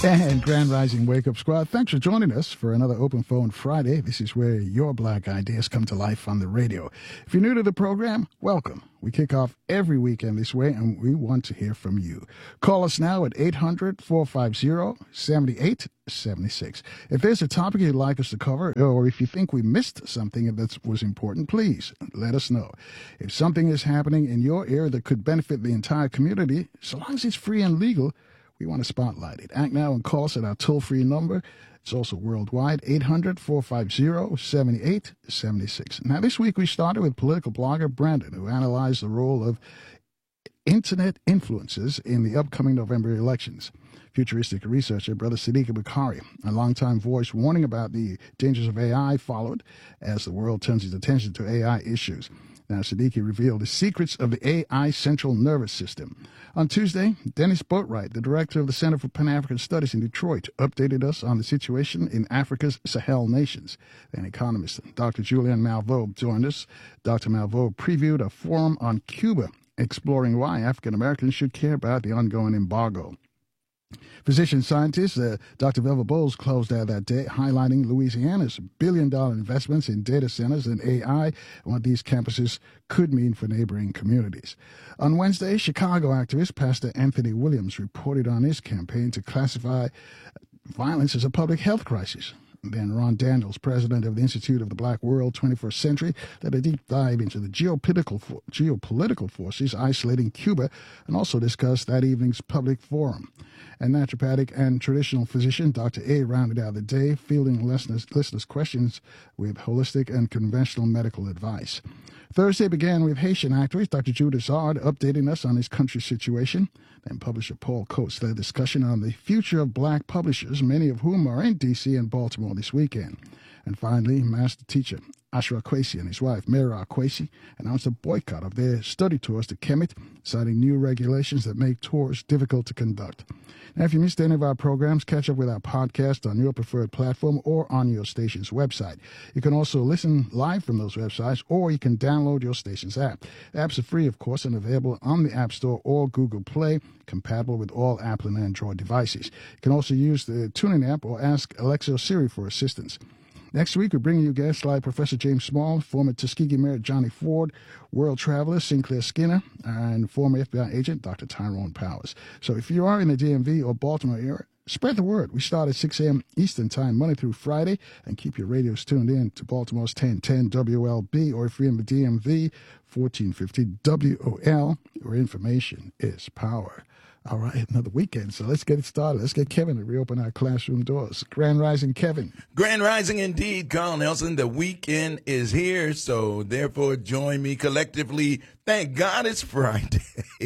And Grand Rising Wake Up Squad, thanks for joining us for another Open Phone Friday. This is where your black ideas come to life on the radio. If you're new to the program, welcome. We kick off every weekend this way, and we want to hear from you. Call us now at 800-450-7876. If there's a topic you'd like us to cover, or if you think we missed something that was important, please let us know. If something is happening in your area that could benefit the entire community, so long as it's free and legal, we want to spotlight it. Act now and call us at our toll-free number. It's also worldwide, 800-450-7876. Now, this week we started with political blogger Brandon, who analyzed the role of internet influencers in the upcoming November elections. Futuristic researcher Brother Siddiqui Bukhari, a longtime voice warning about the dangers of AI, followed as the world turns its attention to AI issues. Now, Siddiqui revealed the secrets of the AI central nervous system. On Tuesday, Dennis Boatwright, the director of the Center for Pan-African Studies in Detroit, updated us on the situation in Africa's Sahel nations. An economist, Dr. Julian Malveaux, joined us. Dr. Malveaux previewed a forum on Cuba, exploring why African Americans should care about the ongoing embargo. Physician-scientist Dr. Velva Bowles closed out that day, highlighting Louisiana's billion-dollar investments in data centers and AI and what these campuses could mean for neighboring communities. On Wednesday, Chicago activist Pastor Anthony Williams reported on his campaign to classify violence as a public health crisis. Then Ron Daniels, president of the Institute of the Black World 21st Century, led a deep dive into the geopolitical forces isolating Cuba and also discussed that evening's public forum. And naturopathic and traditional physician Dr. A rounded out the day, fielding listeners' questions with holistic and conventional medical advice. Thursday began with Haitian activist Dr. Judah Zard updating us on his country's situation. Then publisher Paul Coates led a discussion on the future of black publishers, many of whom are in D.C. and Baltimore this weekend. And finally, master teacher Ashra Kwesi and his wife, Mera Kwesi, announced a boycott of their study tours to Kemet, citing new regulations that make tours difficult to conduct. Now, if you missed any of our programs, catch up with our podcast on your preferred platform or on your station's website. You can also listen live from those websites, or you can download your station's app. The apps are free, of course, and available on the App Store or Google Play, compatible with all Apple and Android devices. You can also use the TuneIn app or ask Alexa or Siri for assistance. Next week, we're bringing you guests like Professor James Small, former Tuskegee Mayor Johnny Ford, world traveler Sinclair Skinner, and former FBI agent Dr. Tyrone Powers. So if you are in the DMV or Baltimore area, spread the word. We start at 6 a.m. Eastern Time, Monday through Friday, and keep your radios tuned in to Baltimore's 1010 WLB, or if you're in the DMV, 1450 WOL, where information is power. All right, another weekend, so let's get it started. Let's get Kevin to reopen our classroom doors. Grand Rising, Kevin. Grand Rising indeed, Carl Nelson. The weekend is here, so therefore join me collectively. Thank God it's Friday.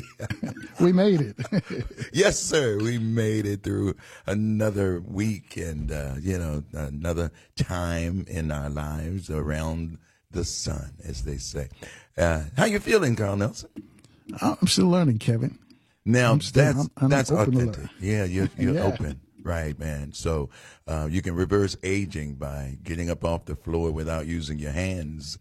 We made it. Yes, sir. We made it through another week and, another time in our lives around the sun, as they say. How you feeling, Carl Nelson? I'm still learning, Kevin. Now, that's authentic. Yeah, you're open. Right, man. So you can reverse aging by getting up off the floor without using your hands.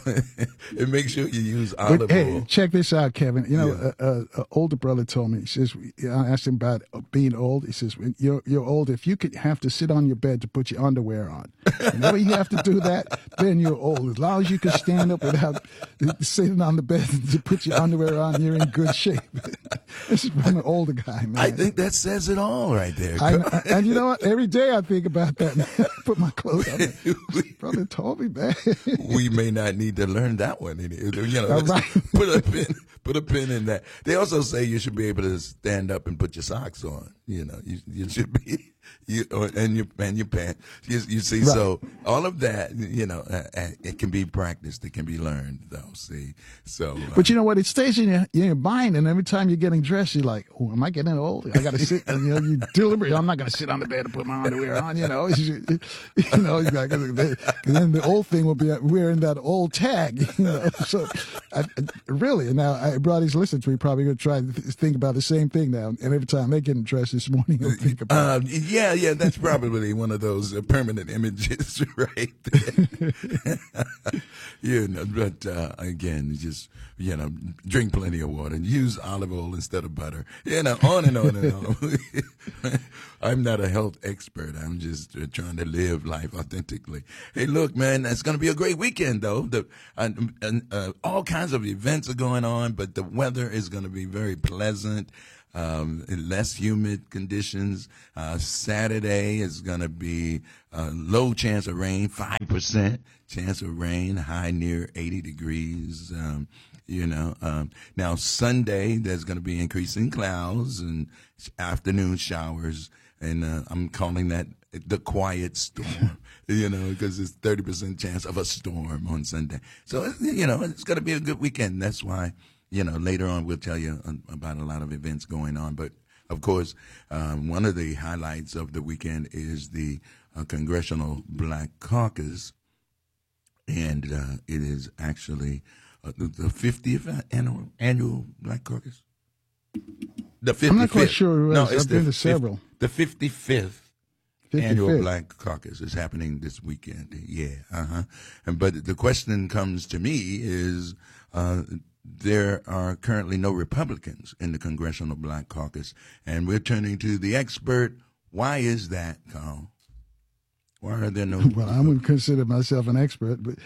And make sure you use olive oil. Hey, check this out, Kevin. You know, an older brother told me, he says, I asked him about being old. He says, when you're old, if you could have to sit on your bed to put your underwear on, whenever you have to do that, then you're old. As long as you can stand up without sitting on the bed to put your underwear on, you're in good shape. This is from an older guy, man. I think that says it all right there. And you know what? Every day I think about that. Put my clothes on. Brother told me, man. We may not need to learn that one. Right. Put a pin in that. They also say you should be able to stand up and put your socks on. You you should be, and your pants. You see, right. So all of that, it can be practiced. It can be learned, though. See, so. But you know what? It stays in your mind, and every time you're getting dressed, you're like, "Oh, am I getting old? I got to sit." And you deliberately, I'm not going to sit on the bed and put my underwear on. And then the old thing will be wearing that old tag. So really, now everybody's listening to me probably going to try to think about the same thing now. And every time they get dressed this morning, they'll think about it. Yeah, that's probably one of those permanent images right there. But again, just, drink plenty of water and use olive oil instead of butter. On and on and on. I'm not a health expert. I'm just trying to live life authentically. Hey, look, man, it's going to be a great weekend, though. All kinds of events are going on, but the weather is going to be very pleasant. Less humid conditions. Saturday is going to be low chance of rain, 5% chance of rain, high near 80 degrees. Now Sunday there's going to be increasing clouds and afternoon showers, and I'm calling that the quiet storm, because it's 30% chance of a storm on Sunday. So, it's going to be a good weekend. That's why, later on we'll tell you about a lot of events going on. But, of course, one of the highlights of the weekend is the Congressional Black Caucus, and it is actually the 50th annual Black Caucus. The 55th. I'm not quite sure. No, I've been to several. The 55th. Annual Black Caucus is happening this weekend. Yeah, But the question comes to me is, there are currently no Republicans in the Congressional Black Caucus, and we're turning to the expert. Why is that, Carl? Why are there no? Well, I wouldn't consider myself an expert, but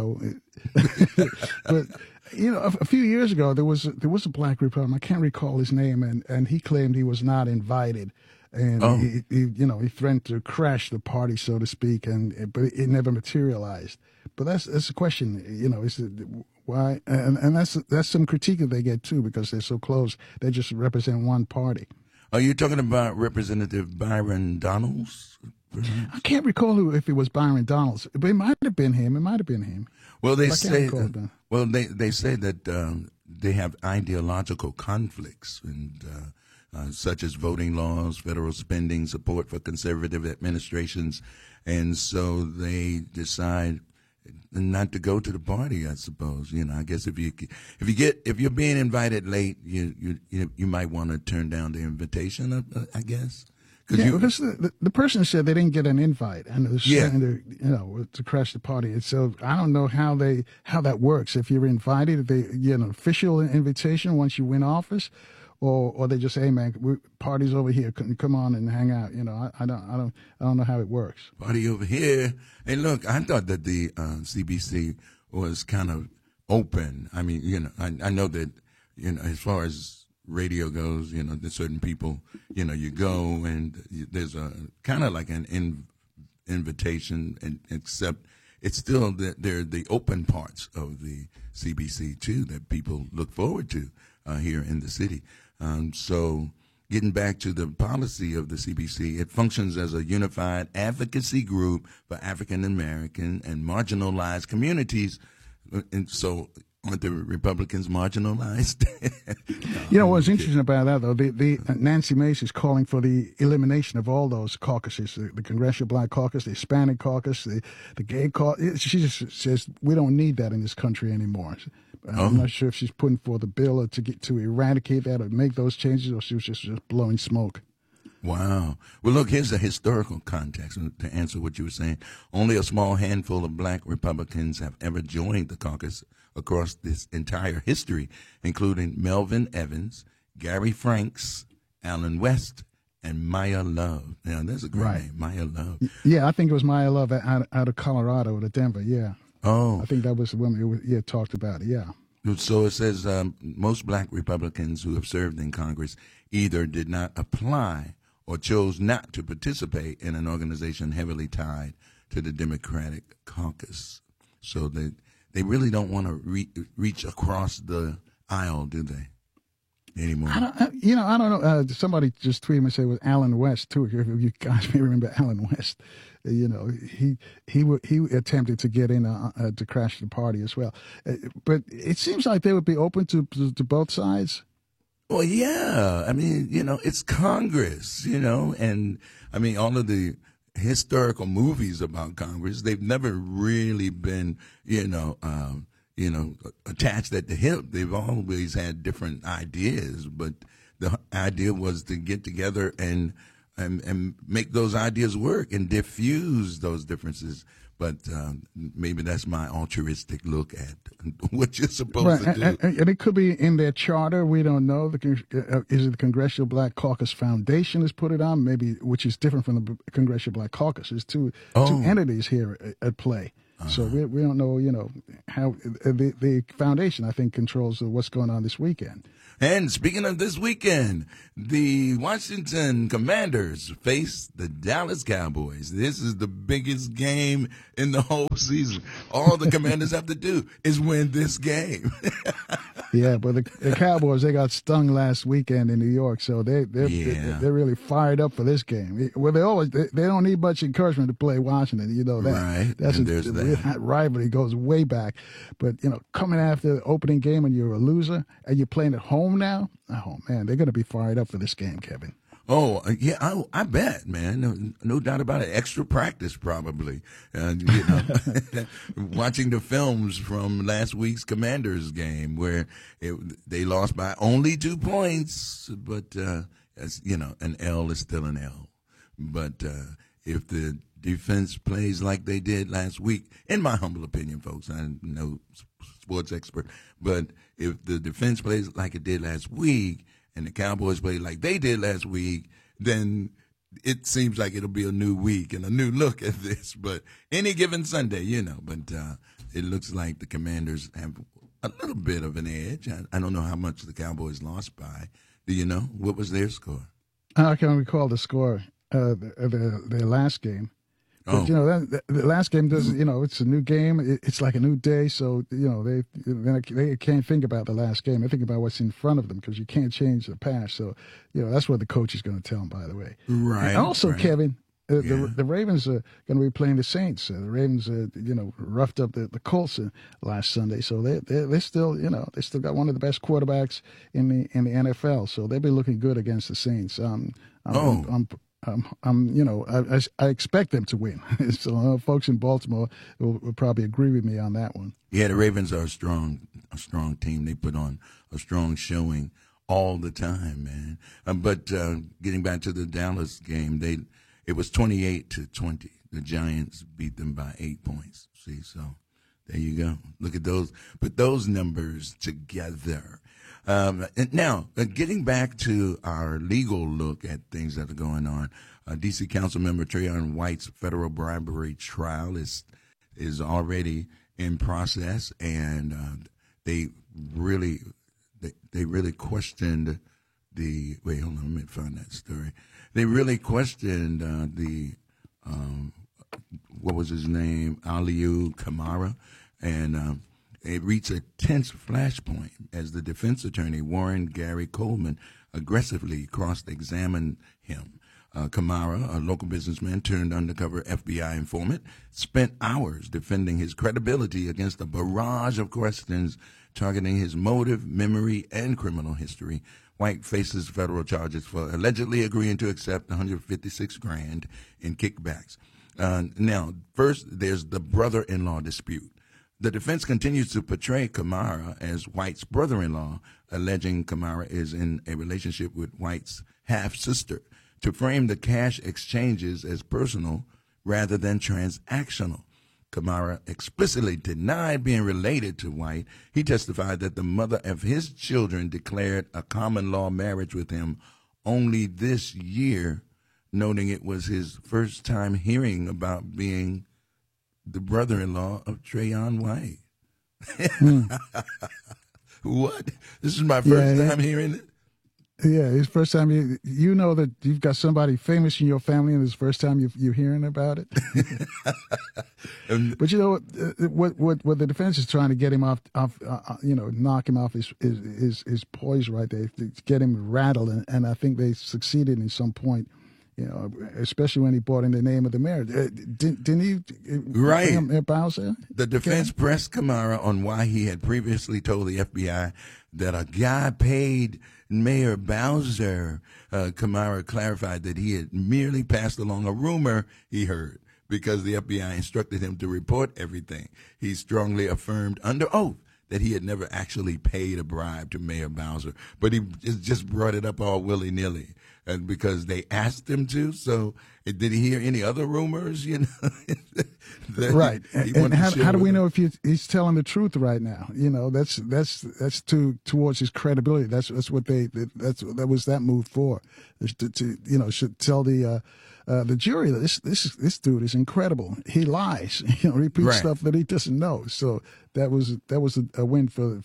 but a few years ago there was a black Republican. I can't recall his name, and he claimed he was not invited. And he threatened to crash the party, so to speak, but it never materialized. But that's the question, is it, why? And that's some critique that they get too, because they're so close. They just represent one party. Are you talking about Representative Byron Donalds? I can't recall if it was Byron Donalds, but it might have been him. Well, they say they say that they have ideological conflicts and. Such as voting laws, federal spending, support for conservative administrations, and so they decide not to go to the party. I suppose I guess if you're being invited late, you might want to turn down the invitation. I guess. Because the person said they didn't get an invite, and it was trying to crash the party. And so I don't know how that works. If you're invited, they get an official invitation once you win office. Or they just say, hey man, party's over here. Come on and hang out. I don't know how it works. Party over here. Hey, look, I thought that the CBC was kind of open. I mean, I know that as far as radio goes, there's certain people, you go and there's a kind of like an invitation, and except it's still they're the open parts of the CBC too that people look forward to here in the city. So getting back to the policy of the CBC, it functions as a unified advocacy group for African American and marginalized communities. And so aren't the Republicans marginalized? What's interesting about that, though, the Nancy Mace is calling for the elimination of all those caucuses, the Congressional Black Caucus, the Hispanic Caucus, the Gay Caucus. She just says we don't need that in this country anymore. I'm not sure if she's putting forth a bill to eradicate that or make those changes, or she was just blowing smoke. Wow. Well, look, here's the historical context to answer what you were saying. Only a small handful of black Republicans have ever joined the caucus across this entire history, including Melvin Evans, Gary Franks, Allen West, and Maya Love. Now, that's a great name, Maya Love. Yeah, I think it was Maya Love out of Colorado, to Denver, yeah. Oh. I think that was the woman who talked about it, yeah. So it says most black Republicans who have served in Congress either did not apply or chose not to participate in an organization heavily tied to the Democratic caucus. So they really don't want to reach across the aisle, do they? Anymore. I don't know. Somebody just tweeted me and said it was Allen West too. If you guys may remember Allen West, he attempted to get in to crash the party as well. But it seems like they would be open to both sides. Well, yeah. I mean, it's Congress, and I mean all of the historical movies about Congress. They've never really been, attached at the hip. They've always had different ideas, but the idea was to get together and and make those ideas work and diffuse those differences. But maybe that's my altruistic look at what you're supposed to do. And it could be in their charter. We don't know. Is it the Congressional Black Caucus Foundation has put it on? Maybe, which is different from the Congressional Black Caucus. There's two entities here at play. So we don't know, how the foundation, I think, controls what's going on this weekend. And speaking of this weekend, the Washington Commanders face the Dallas Cowboys. This is the biggest game in the whole season. All the Commanders have to do is win this game. Yeah, but the Cowboys, they got stung last weekend in New York, so they're really fired up for this game. Well, they don't need much encouragement to play Washington, you know that. Right. That rivalry goes way back. But coming after the opening game and you're a loser and you're playing at home now, oh man, they're going to be fired up for this game, Kevin. Oh, yeah, I bet, man. No doubt about it. Extra practice, probably. Watching the films from last week's Commanders game where they lost by only 2 points, but, an L is still an L. But if the defense plays like they did last week, in my humble opinion, folks, I'm no sports expert, but if the defense plays like it did last week, and the Cowboys played like they did last week, then it seems like it'll be a new week and a new look at this. But any given Sunday, but it looks like the Commanders have a little bit of an edge. I don't know how much the Cowboys lost by. Do you know? What was their score? I can recall the score of their last game. But, the last game doesn't, it's a new game. It's like a new day. So, they can't think about the last game. They think about what's in front of them because you can't change the past. So, that's what the coach is going to tell them, by the way. Right. And also, right. Kevin, the Ravens are going to be playing the Saints. The Ravens, roughed up the Colts last Sunday. So they still, they still got one of the best quarterbacks in the NFL. So they'll be looking good against the Saints. I expect them to win. So folks in Baltimore will probably agree with me on that one. Yeah, the Ravens are a strong team. They put on a strong showing all the time, man. But getting back to the Dallas game, it was 28-20. The Giants beat them by 8 points. See, so there you go. Look at those. Put those numbers together. And now, getting back to our legal look at things that are going on, D.C. Council Member Trayon White's federal bribery trial is already in process, and they really questioned the. Wait, hold on, let me find that story. They really questioned what was his name, Aliu Kamara, and. It reached a tense flashpoint as the defense attorney, Warren Gary Coleman, aggressively cross-examined him. Kamara, a local businessman turned undercover FBI informant, spent hours defending his credibility against a barrage of questions targeting his motive, memory, and criminal history. White faces federal charges for allegedly agreeing to accept $156,000 in kickbacks. Now, first, there's the brother-in-law dispute. The defense continues to portray Kamara as White's brother-in-law, alleging Kamara is in a relationship with White's half-sister, to frame the cash exchanges as personal rather than transactional. Kamara explicitly denied being related to White. He testified that the mother of his children declared a common-law marriage with him only this year, noting it was his first time hearing about being the brother-in-law of Trayon White. What? This is my first time hearing it? Yeah, it's first time you know that you've got somebody famous in your family, and it's the first time you're hearing about it. But what the defense is trying to get him off knock him off his poise right there, to get him rattled, and I think they succeeded in some point. Especially when he brought in the name of the mayor. Didn't he? Right. Bowser? The defense pressed Kamara on why he had previously told the FBI that a guy paid Mayor Bowser. Kamara clarified that he had merely passed along a rumor he heard because the FBI instructed him to report everything. He strongly affirmed under oath that he had never actually paid a bribe to Mayor Bowser, but he just brought it up all willy-nilly. and because they asked him to. So did he hear any other rumors? You know, right? And how do we know if he's telling the truth right now? You know, that's towards his credibility. That was that move for, to should tell the jury that this dude is incredible. He lies. You know, repeats stuff that he doesn't know. So that was a win for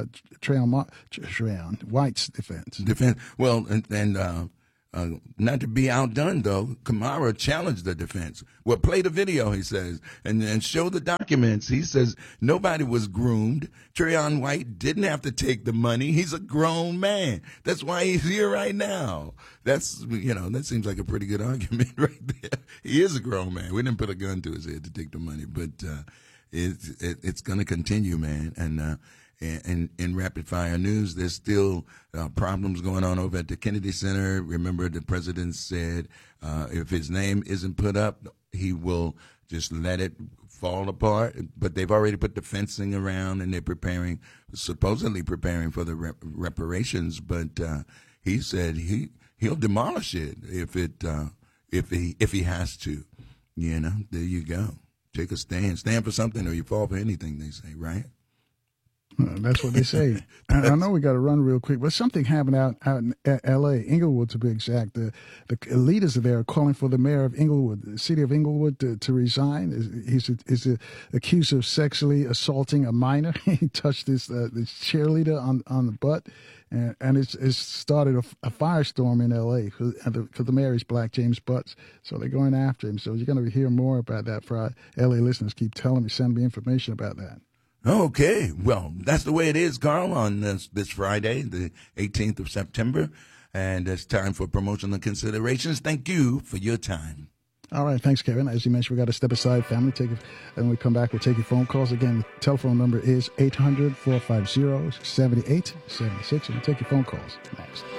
Trayon White's defense. Well, and not to be outdone, though, Kamara challenged the defense. Well, play the video, he says, and show the documents. He says nobody was groomed. Trayon White didn't have to take the money. He's a grown man. That's why he's here right now. That seems like a pretty good argument right there. He is a grown man. We didn't put a gun to his head to take the money, but it's going to continue, man. And in rapid fire news, there's still problems going on over at the Kennedy Center. Remember, the president said if his name isn't put up, he will just let it fall apart. But they've already put the fencing around, and they're supposedly preparing for the reparations. But he said he'll demolish it if he has to. You know, there you go. Take a stand for something, or you fall for anything. They say, right? That's what they say. I know we got to run real quick, but something happened out in L.A., Inglewood to be exact. The leaders there are calling for the mayor of Inglewood, the city of Inglewood, to resign. He's accused of sexually assaulting a minor. He touched this cheerleader on the butt, and it's started a firestorm in L.A. because the mayor is black, James Butts. So they're going after him. So you're going to hear more about that for our L.A. listeners. Keep telling me, send me information about that. Okay, well, that's the way it is, Carl, on this Friday, the 18th of September, and it's time for promotional considerations. Thank you for your time. All right, thanks, Kevin. As you mentioned, we got to step aside, family. And when we come back, we'll take your phone calls. Again, the telephone number is 800-450-7876, and we'll take your phone calls next.